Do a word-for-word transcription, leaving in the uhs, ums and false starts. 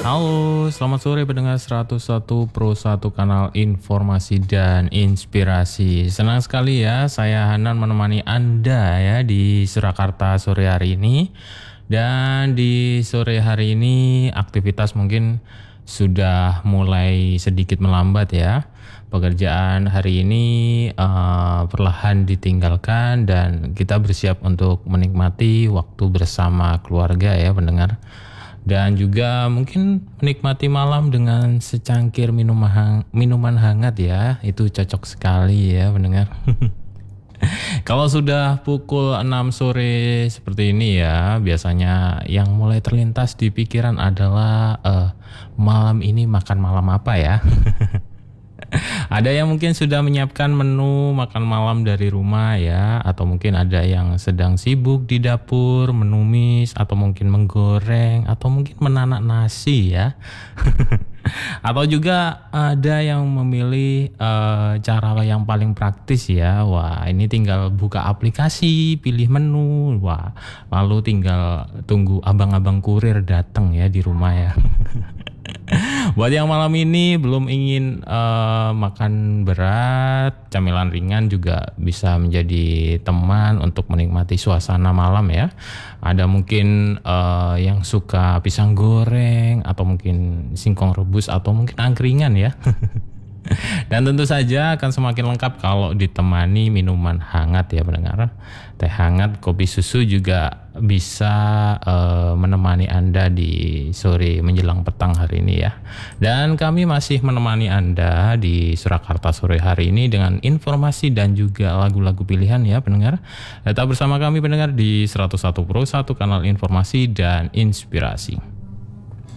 Halo, selamat sore pendengar seratus satu Pro satu kanal informasi dan inspirasi. Senang sekali ya saya Hanan menemani Anda ya di Surakarta sore hari ini. Dan di sore hari ini aktivitas mungkin sudah mulai sedikit melambat ya. Pekerjaan hari ini uh, perlahan ditinggalkan dan kita bersiap untuk menikmati waktu bersama keluarga ya pendengar. Dan juga mungkin menikmati malam dengan secangkir minuman, hang, minuman hangat ya. Itu cocok sekali ya pendengar. Kalau sudah pukul enam sore seperti ini ya, biasanya yang mulai terlintas di pikiran adalah uh, malam ini makan malam apa ya. Ada yang mungkin sudah menyiapkan menu makan malam dari rumah ya, atau mungkin ada yang sedang sibuk di dapur menumis atau mungkin menggoreng atau mungkin menanak nasi ya. Atau juga ada yang memilih uh, cara yang paling praktis ya. Wah, ini tinggal buka aplikasi, pilih menu, wah, lalu tinggal tunggu abang-abang kurir datang ya di rumah ya. Buat yang malam ini belum ingin uh, makan berat, camilan ringan juga bisa menjadi teman untuk menikmati suasana malam ya. Ada mungkin uh, yang suka pisang goreng atau mungkin singkong rebus atau mungkin angkringan ya. Dan tentu saja akan semakin lengkap kalau ditemani minuman hangat ya pendengar. Teh hangat, kopi susu juga bisa uh, menemani Anda di sore menjelang petang hari ini ya. Dan kami masih menemani Anda di Surakarta sore hari ini dengan informasi dan juga lagu-lagu pilihan ya pendengar. Tetap bersama kami pendengar di seratus satu Pro satu kanal informasi dan inspirasi.